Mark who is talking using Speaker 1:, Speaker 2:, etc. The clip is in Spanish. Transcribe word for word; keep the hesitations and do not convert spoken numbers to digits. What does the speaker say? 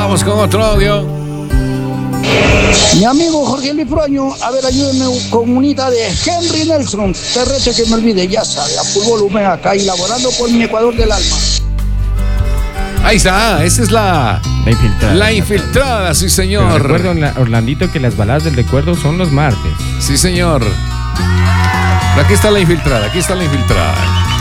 Speaker 1: Vamos con otro audio.
Speaker 2: Mi amigo Jorge Lifruaño, a ver, ayúdenme con unita de Henry Nelson. Terrete que me olvide, ya sabe, a full volumen acá y laborando por mi Ecuador del alma.
Speaker 1: Ahí está, esa es la...
Speaker 3: La infiltrada.
Speaker 1: La infiltrada, sí señor.
Speaker 3: Pero recuerda, Orlandito, que las baladas del recuerdo son los martes.
Speaker 1: Sí señor. Pero aquí está la infiltrada, aquí está la infiltrada.